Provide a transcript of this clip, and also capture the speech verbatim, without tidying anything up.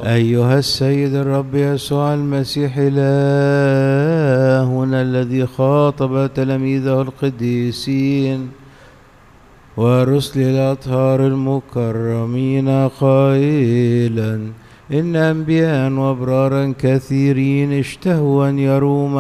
أيها السيد الرب يسوع المسيح إلهنا الذي خاطب تلاميذه القديسين ورسل الأطهار المكرمين قائلا إن أنبياء وأبرارا كثيرين اشتهوا أن يروا